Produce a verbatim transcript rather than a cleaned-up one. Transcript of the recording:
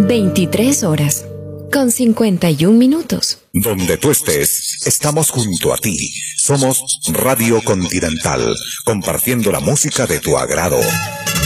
veintitrés horas, con cincuenta y un minutos. Donde tú estés, estamos junto a ti. Somos Radio Continental, compartiendo la música de tu agrado.